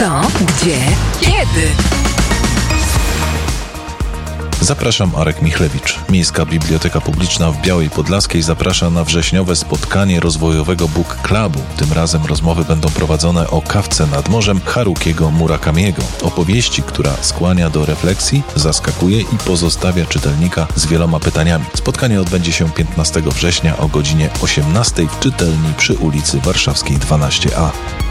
Co, gdzie, kiedy? Zapraszam, Arek Michlewicz. Miejska Biblioteka Publiczna w Białej Podlaskiej zaprasza na wrześniowe spotkanie rozwojowego Book Clubu. Tym razem rozmowy będą prowadzone o Kawce nad morzem Harukiego Murakamiego. Opowieści, która skłania do refleksji, zaskakuje i pozostawia czytelnika z wieloma pytaniami. Spotkanie odbędzie się 15 września o godzinie 18 w czytelni przy ulicy Warszawskiej 12A.